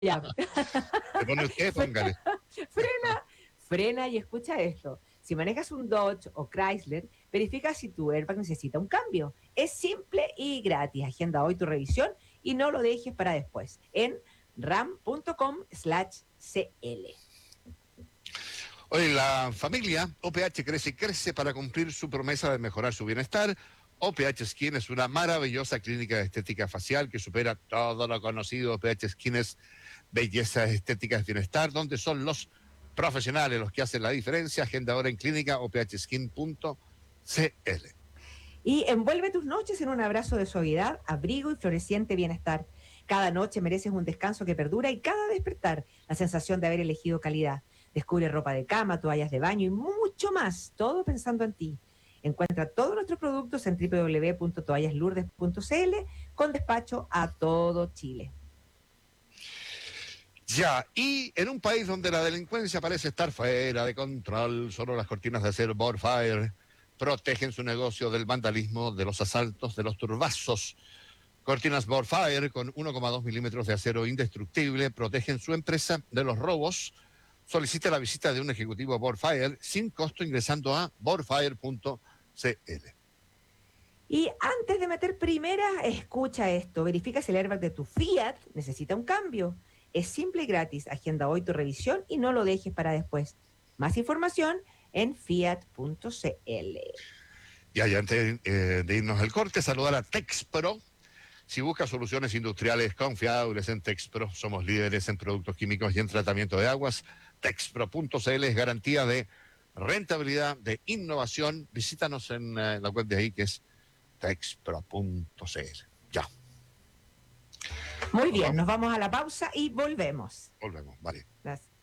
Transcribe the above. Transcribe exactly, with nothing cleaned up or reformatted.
Ya. ¿Le pone usted? Póngale. Frena, frena y escucha esto. Si manejas un Dodge o Chrysler, verifica si tu airbag necesita un cambio. Es simple y gratis. Agenda hoy tu revisión y no lo dejes para después. En ram.com slash cl. Hoy la familia O P H crece y crece para cumplir su promesa de mejorar su bienestar. O P H Skin es una maravillosa clínica de estética facial que supera todo lo conocido. O P H Skin es belleza, estética, bienestar, donde son los profesionales los que hacen la diferencia. Agenda ahora en clínica o p h skin punto c l. Y envuelve tus noches en un abrazo de suavidad, abrigo y floreciente bienestar. Cada noche mereces un descanso que perdura y cada despertar la sensación de haber elegido calidad. Descubre ropa de cama, toallas de baño y mucho más, todo pensando en ti. Encuentra todos nuestros productos en w w w punto toallas lourdes punto c l con despacho a todo Chile. Ya, y en un país donde la delincuencia parece estar fuera de control, solo las cortinas de acero Borfire protegen su negocio del vandalismo, de los asaltos, de los turbazos. Cortinas Borfire con uno coma dos milímetros de acero indestructible protegen su empresa de los robos. Solicite la visita de un ejecutivo Borfire sin costo ingresando a borfire punto c l. Y antes de meter primera, escucha esto. Verifica si el airbag de tu Fiat necesita un cambio. Es simple y gratis. Agenda hoy tu revisión y no lo dejes para después. Más información en fiat punto c l. Y allá antes eh, de irnos al corte, saludar a Texpro. Si buscas soluciones industriales confiables en Texpro, somos líderes en productos químicos y en tratamiento de aguas. Texpro punto c l es garantía de rentabilidad, de innovación. Visítanos en uh, la web de ahí que es texpro punto c l. Ya. Muy bien, nos vamos a la pausa y volvemos. Volvemos, vale. Gracias.